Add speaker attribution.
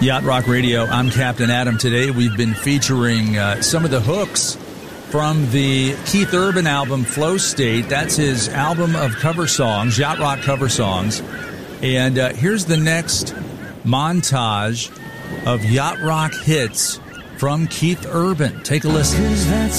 Speaker 1: Yacht Rock Radio. I'm Captain Adam. Today we've been featuring some of the hooks from the Keith Urban album, Flow State. That's his album of cover songs, Yacht Rock cover songs. And here's the next montage of Yacht Rock hits from Keith Urban. Take a listen.